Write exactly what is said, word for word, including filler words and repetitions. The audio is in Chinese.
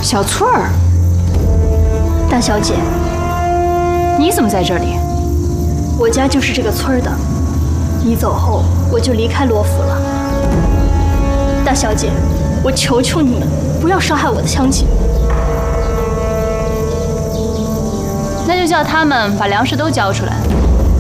小翠儿， 大小姐， 你怎么在这里？ 我家就是这个村儿的。你走后，我就离开罗府了。大小姐，我求求你们，不要伤害我的乡亲。 那就叫他们把粮食都交出来。